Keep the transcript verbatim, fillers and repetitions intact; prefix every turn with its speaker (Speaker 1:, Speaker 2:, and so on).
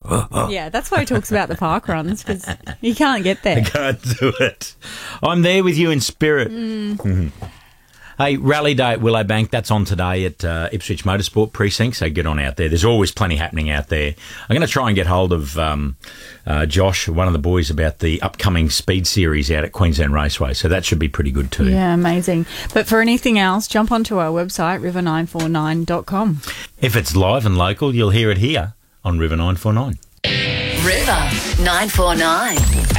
Speaker 1: Yeah, that's why he talks about the park runs, because you can't get there.
Speaker 2: I can't do it. I'm there with you in spirit.
Speaker 1: Mm.
Speaker 2: Mm-hmm. Hey, Rally Day at Willowbank, that's on today at uh, Ipswich Motorsport Precinct, so get on out there. There's always plenty happening out there. I'm going to try and get hold of um, uh, Josh, one of the boys, about the upcoming speed series out at Queensland Raceway, so that should be pretty good too.
Speaker 1: Yeah, amazing. But for anything else, jump onto our website, river nine four nine dot com.
Speaker 2: If it's live and local, you'll hear it here on River nine four nine.
Speaker 3: River nine four nine.